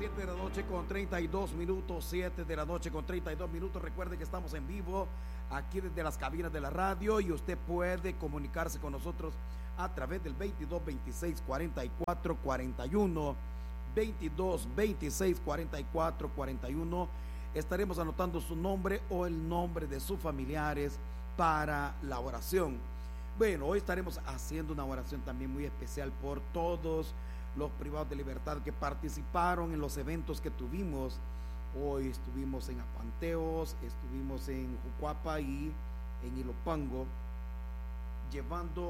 7 de la noche con 32 minutos, 7 de la noche con 32 minutos. Recuerde que estamos en vivo aquí desde las cabinas de la radio y usted puede comunicarse con nosotros a través del 22 26 44 41, 22 26 44 41. Estaremos anotando su nombre o el nombre de sus familiares para la oración. Bueno, hoy estaremos haciendo una oración también muy especial por todos los privados de libertad que participaron en los eventos que tuvimos. Hoy estuvimos en Apanteos, estuvimos en Jucuapa y en Ilopango, llevando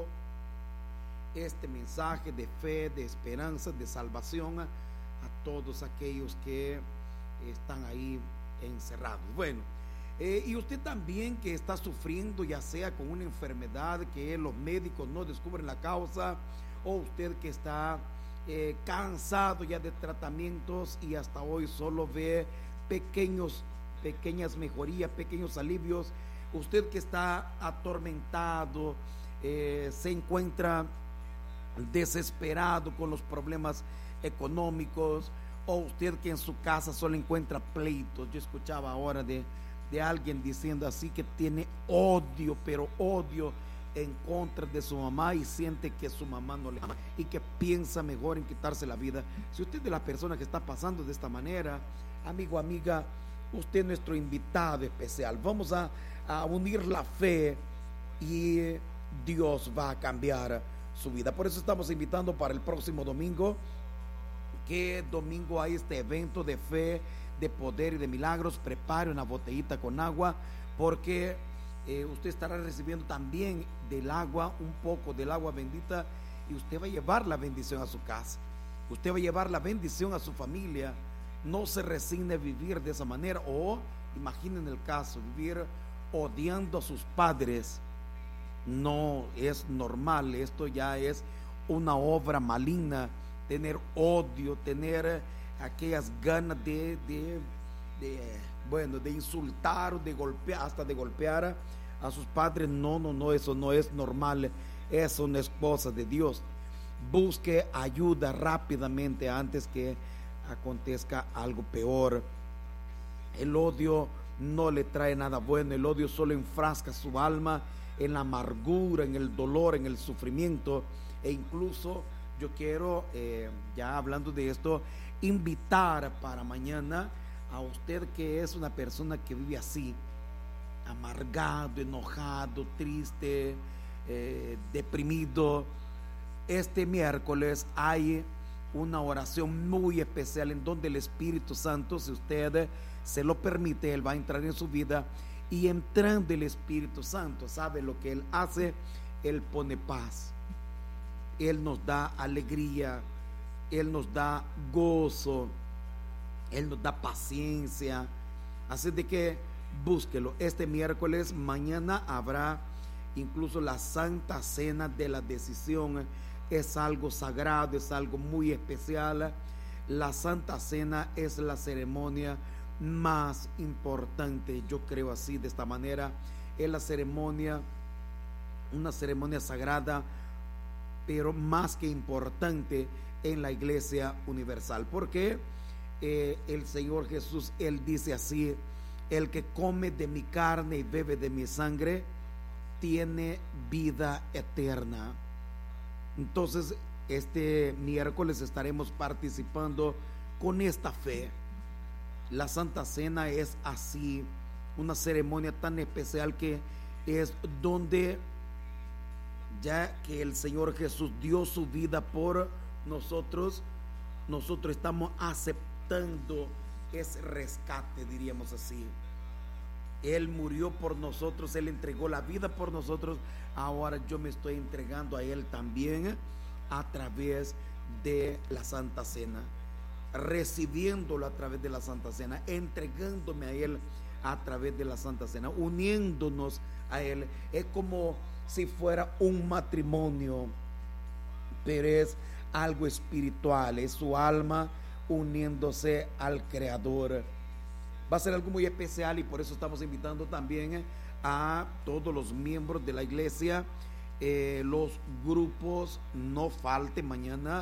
este mensaje de fe, de esperanza, de salvación a todos aquellos que están ahí encerrados. Bueno, y usted también que está sufriendo, ya sea con una enfermedad que los médicos no descubren la causa, o usted que está cansado ya de tratamientos y hasta hoy solo ve pequeñas mejorías, pequeños alivios. Usted que está atormentado, se encuentra desesperado con los problemas económicos, o usted que en su casa solo encuentra pleitos. Yo escuchaba ahora de alguien diciendo así que tiene odio, pero odio en contra de su mamá y siente que su mamá no le ama y que piensa mejor en quitarse la vida. Si usted es de la persona que está pasando de esta manera, amigo, amiga, usted es nuestro invitado especial. Vamos a unir la fe y Dios va a cambiar su vida. Por eso estamos invitando para el próximo domingo, que domingo hay este evento de fe, de poder y de milagros. Prepare una botellita con agua, porque usted estará recibiendo también del agua, un poco del agua bendita, y usted va a llevar la bendición a su casa, usted va a llevar la bendición a su familia. No se resigne a vivir de esa manera, o imaginen el caso, vivir odiando a sus padres. No es normal, esto ya es una obra maligna, tener odio, tener aquellas ganas de insultar o de golpear, hasta de golpear a sus padres. No, eso no es normal, eso no es cosa de Dios. Busque ayuda rápidamente antes que acontezca algo peor. El odio no le trae nada bueno, el odio solo enfrasca su alma en la amargura, en el dolor, en el sufrimiento. E incluso yo quiero, ya hablando de esto, invitar para mañana a usted que es una persona que vive así, amargado, enojado, triste, deprimido. Este miércoles hay una oración muy especial en donde el Espíritu Santo, si usted se lo permite, Él va a entrar en su vida, y entrando el Espíritu Santo, ¿sabe lo que Él hace? Él pone paz, Él nos da alegría, Él nos da gozo, Él nos da paciencia. Así de que búsquelo. Este miércoles, mañana habrá incluso la Santa Cena de la Decisión. Es algo sagrado, es algo muy especial. La Santa Cena es la ceremonia más importante, yo creo así, de esta manera. Es la ceremonia, una ceremonia sagrada, pero más que importante en la Iglesia Universal, porque el Señor Jesús, Él dice así: el que come de mi carne y bebe de mi sangre tiene vida eterna. Entonces, este miércoles estaremos participando con esta fe. La Santa Cena es así, una ceremonia tan especial que es donde, ya que el Señor Jesús dio su vida por nosotros, nosotros estamos aceptando ese rescate, diríamos así. Él murió por nosotros, Él entregó la vida por nosotros. Ahora yo me estoy entregando a Él también a través de la Santa Cena, recibiéndolo a través de la Santa Cena, entregándome a Él a través de la Santa Cena, uniéndonos a Él. Es como si fuera un matrimonio, pero es algo espiritual, es su alma uniéndose al Creador. Va a ser algo muy especial, y por eso estamos invitando también a todos los miembros de la iglesia. Los grupos, no falten mañana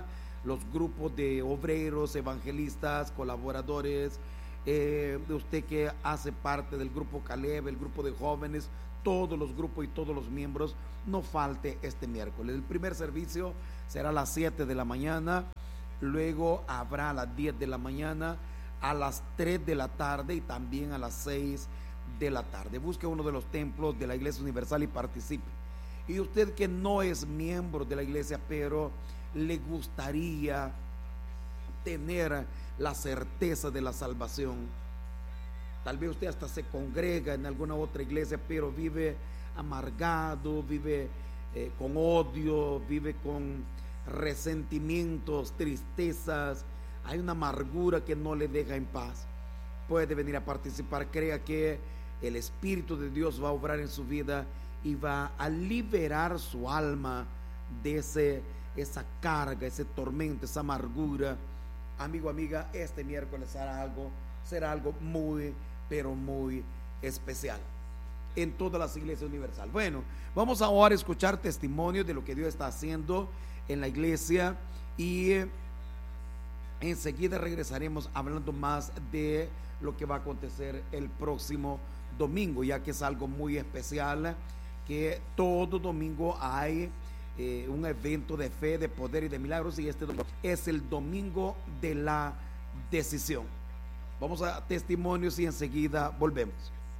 los grupos de obreros, evangelistas, colaboradores, de usted que hace parte del grupo Caleb, el grupo de jóvenes, todos los grupos y todos los miembros, no falte este miércoles. El primer servicio será a las 7 de la mañana, luego habrá a las 10 de la mañana, a las 3 de la tarde y también a las 6 de la tarde. Busque uno de los templos de la Iglesia Universal y participe. Y usted que no es miembro de la iglesia, pero le gustaría tener la certeza de la salvación, tal vez usted hasta se congrega en alguna otra iglesia, pero vive amargado, vive con odio, vive con resentimientos, tristezas, hay una amargura que no le deja en paz. Puede venir a participar. Crea que el Espíritu de Dios va a obrar en su vida y va a liberar su alma de esa carga, ese tormento, esa amargura. Amigo, amiga, este miércoles será algo muy, pero muy especial en todas las iglesias universal. Bueno, vamos ahora a escuchar testimonios de lo que Dios está haciendo en la iglesia y enseguida regresaremos hablando más de lo que va a acontecer el próximo domingo, ya que es algo muy especial, que todo domingo hay un evento de fe, de poder y de milagros, y este domingo es el domingo de la decisión. Vamos a testimonios y enseguida volvemos.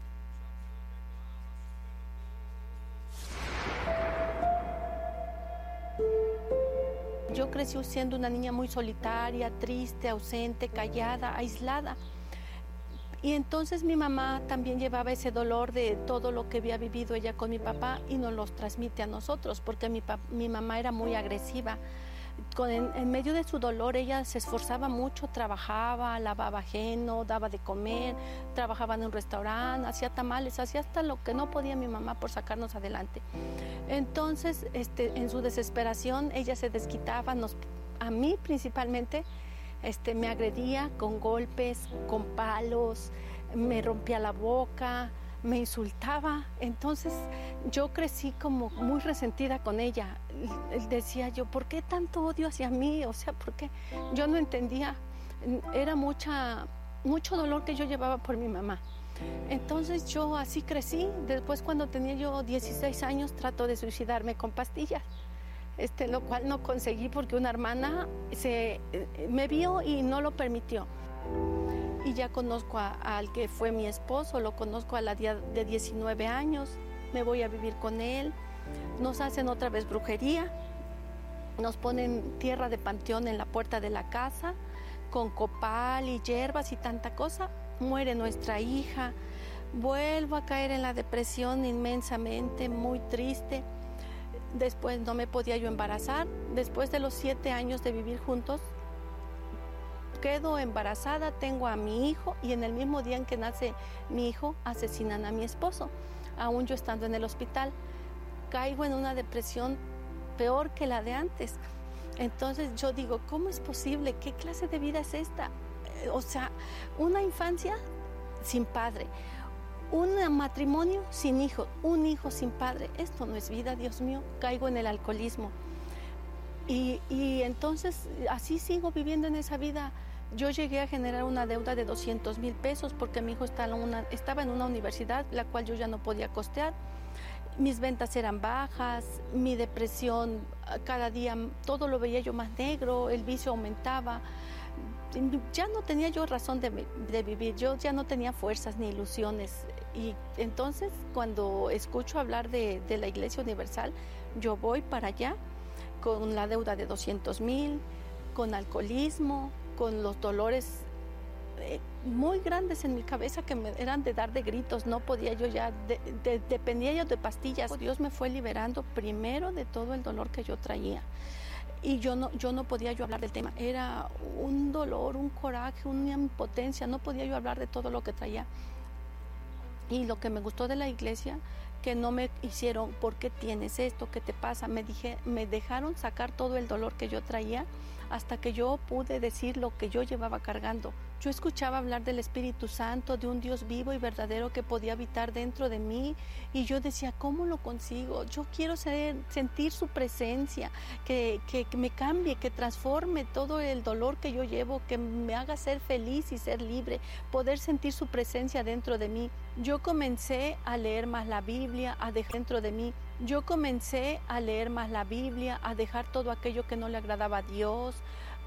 Yo crecí siendo una niña muy solitaria, triste, ausente, callada, aislada. Y entonces mi mamá también llevaba ese dolor de todo lo que había vivido ella con mi papá y nos los transmite a nosotros, porque mi mamá era muy agresiva. En medio de su dolor ella se esforzaba mucho, trabajaba, lavaba ajeno, daba de comer, trabajaba en un restaurante, hacía tamales, hacía hasta lo que no podía mi mamá por sacarnos adelante. Entonces, en su desesperación, ella se desquitaba, a mí principalmente, me agredía con golpes, con palos, me rompía la boca, me insultaba. Entonces yo crecí como muy resentida con ella. Decía yo, ¿por qué tanto odio hacia mí? O sea, ¿por qué? Yo no entendía. Era mucho dolor que yo llevaba por mi mamá. Entonces yo así crecí. Después, cuando tenía yo 16 años, trato de suicidarme con pastillas. Lo cual no conseguí porque una hermana me vio y no lo permitió. Y ya conozco al que fue mi esposo, lo conozco a la edad de 19 años, me voy a vivir con él, nos hacen otra vez brujería, nos ponen tierra de panteón en la puerta de la casa, con copal y hierbas y tanta cosa, muere nuestra hija, vuelvo a caer en la depresión inmensamente, muy triste. Después no me podía yo embarazar. Después de los 7 años de vivir juntos, quedo embarazada, tengo a mi hijo y en el mismo día en que nace mi hijo, asesinan a mi esposo. Aún yo estando en el hospital, caigo en una depresión peor que la de antes. Entonces yo digo, ¿cómo es posible? ¿Qué clase de vida es esta? O sea, una infancia sin padre, un matrimonio sin hijo, un hijo sin padre. Esto no es vida, Dios mío. Caigo en el alcoholismo. Y entonces así sigo viviendo en esa vida. Yo llegué a generar una deuda de 200,000 pesos porque mi hijo estaba en una universidad, la cual yo ya no podía costear. Mis ventas eran bajas, mi depresión, cada día todo lo veía yo más negro, el vicio aumentaba. Ya no tenía yo razón de vivir, yo ya no tenía fuerzas ni ilusiones. Y entonces, cuando escucho hablar de la Iglesia Universal, yo voy para allá con la deuda de 200,000, con alcoholismo, con los dolores muy grandes en mi cabeza que me eran de dar de gritos. No podía yo ya, dependía yo de pastillas. Dios me fue liberando primero de todo el dolor que yo traía. Y yo no podía yo hablar del tema. Era un dolor, un coraje, una impotencia. No podía yo hablar de todo lo que traía. Y lo que me gustó de la iglesia, que no me hicieron, ¿por qué tienes esto? ¿Qué te pasa? Me dejaron sacar todo el dolor que yo traía hasta que yo pude decir lo que yo llevaba cargando. Yo escuchaba hablar del Espíritu Santo, de un Dios vivo y verdadero que podía habitar dentro de mí, y yo decía, ¿cómo lo consigo? Yo quiero sentir su presencia, que me cambie, que transforme todo el dolor que yo llevo, que me haga ser feliz y ser libre, poder sentir su presencia dentro de mí. Yo comencé a leer más la Biblia, a dejar dentro de mí. Yo comencé a leer más la Biblia, a dejar todo aquello que no le agradaba a Dios,